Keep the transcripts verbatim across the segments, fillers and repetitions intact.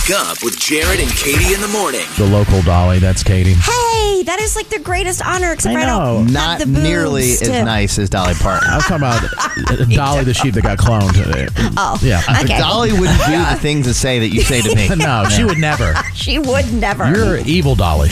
Wake up with Jared and Katie in the morning. The local Dolly, that's Katie. Hey, that is like the greatest honor, except I I know. don't Not have the boobs nearly as to- nice as Dolly Parton. I was talking about Dolly the sheep that got cloned. Oh, Yeah. okay. Dolly wouldn't do the things to say that you say to me. No, she would never. She would never. You're evil, Dolly.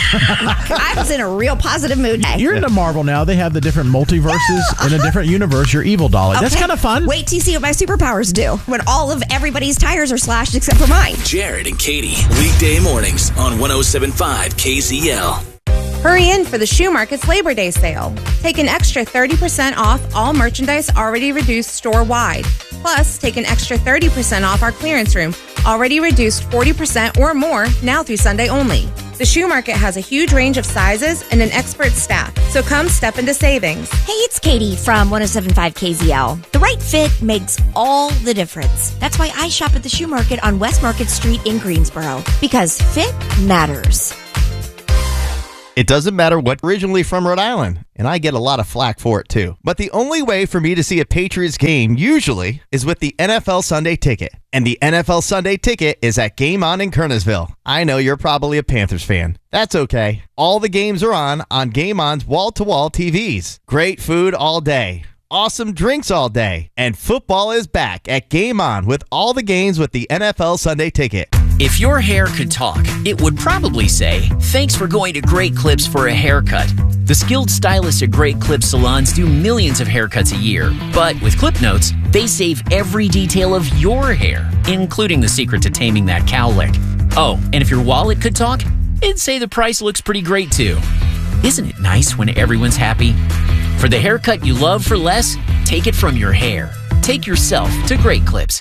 I was in a real positive mood. You're into Marvel now. They have the different multiverses in a different universe. You're evil, Dolly. That's Okay. kind of fun. Wait till you see what my superpowers do when all of everybody's tires are slashed except for mine. Jared and Katie, weekday mornings on one oh seven point five K Z L. Hurry in for the Shoe Market's Labor Day sale. Take an extra thirty percent off all merchandise already reduced store-wide. Plus, take an extra thirty percent off our clearance room, already reduced forty percent or more now through Sunday only. The Shoe Market has a huge range of sizes and an expert staff, so come step into savings. Hey, it's Katie from one oh seven point five K Z L. The right fit makes all the difference. That's why I shop at the Shoe Market on West Market Street in Greensboro. Because fit matters. It doesn't matter what, originally from Rhode Island, and I get a lot of flack for it too. But the only way for me to see a Patriots game usually is with the N F L Sunday Ticket. And the N F L Sunday Ticket is at Game On in Kernersville. I know you're probably a Panthers fan. That's okay. All the games are on on Game On's wall-to-wall T Vs. Great food all day. Awesome drinks all day. And football is back at Game On with all the games with the N F L Sunday Ticket. If your hair could talk, it would probably say, "Thanks for going to Great Clips for a haircut." The skilled stylists at Great Clips salons do millions of haircuts a year. But with Clip Notes, they save every detail of your hair, including the secret to taming that cowlick. Oh, and if your wallet could talk, it'd say the price looks pretty great too. Isn't it nice when everyone's happy? For the haircut you love for less, take it from your hair. Take yourself to Great Clips.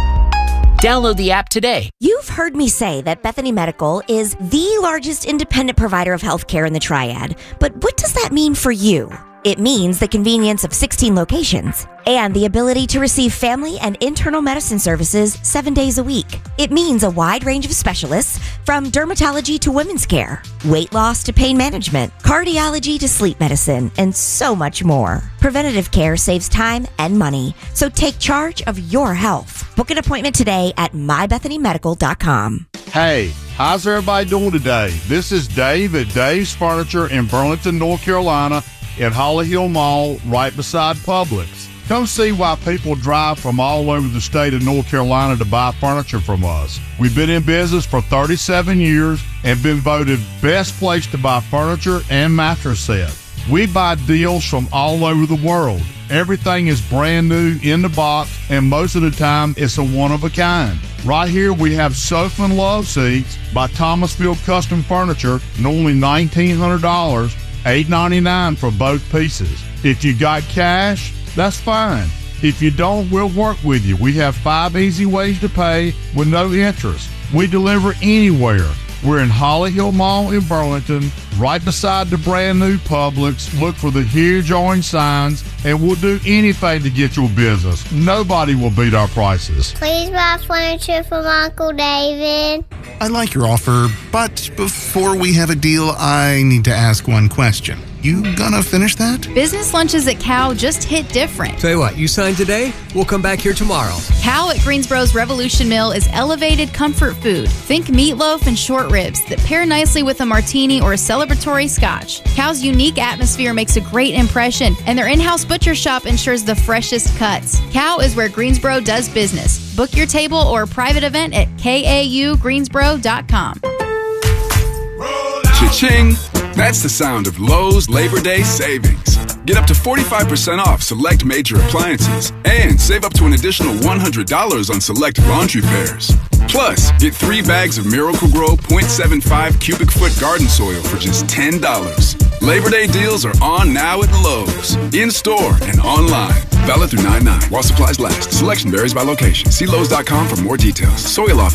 Download the app today. You've heard me say that Bethany Medical is the largest independent provider of healthcare in the Triad. But what does that mean for you? It means the convenience of sixteen locations and the ability to receive family and internal medicine services seven days a week. It means a wide range of specialists from dermatology to women's care, weight loss to pain management, cardiology to sleep medicine, and so much more. Preventative care saves time and money, so take charge of your health. Book an appointment today at my bethany medical dot com. Hey, how's everybody doing today? This is Dave at Dave's Furniture in Burlington, North Carolina, at Holly Hill Mall, right beside Publix. Come see why people drive from all over the state of North Carolina to buy furniture from us. We've been in business for thirty-seven years and been voted best place to buy furniture and mattress sets. We buy deals from all over the world. Everything is brand new in the box, and most of the time it's a one of a kind. Right here we have sofa and love seats by Thomasville Custom Furniture, and only nineteen hundred dollars. eight ninety-nine for both pieces. If you got cash, that's fine. If you don't, we'll work with you. We have five easy ways to pay with no interest. We deliver anywhere. We're in Holly Hill Mall in Burlington, right beside the brand new Publix. Look for the huge orange signs, and we'll do anything to get your business. Nobody will beat our prices. Please buy furniture from Uncle David. I like your offer, but before we have a deal, I need to ask one question. You gonna finish that? Business lunches at Cow just hit different. Tell you what, you sign today, we'll come back here tomorrow. Cow at Greensboro's Revolution Mill is elevated comfort food. Think meatloaf and short ribs that pair nicely with a martini or a celebratory scotch. Cow's unique atmosphere makes a great impression, and their in-house butcher shop ensures the freshest cuts. Cow is where Greensboro does business. Book your table or private event at K A U greensboro dot com. Cha-ching! That's the sound of Lowe's Labor Day savings. Get up to forty-five percent off select major appliances and save up to an additional one hundred dollars on select laundry pairs. Plus, get three bags of Miracle-Gro point seven five cubic foot garden soil for just ten dollars. Labor Day deals are on now at Lowe's, in-store and online. Valid through nine nine while supplies last. Selection varies by location. See Lowe's dot com for more details. Soil offer